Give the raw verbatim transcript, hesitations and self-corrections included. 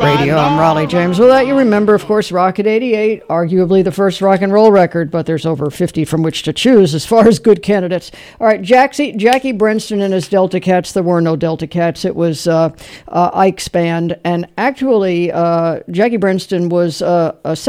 Radio. I'm Raleigh James. Well, that you remember, of course, Rocket eighty-eight, arguably the first rock and roll record, but there's over fifty from which to choose as far as good candidates. All right, Jackie, Jackie Brenston and his Delta Cats. There were no Delta Cats. It was uh, uh, Ike's band. And actually, uh, Jackie Brenston was uh, a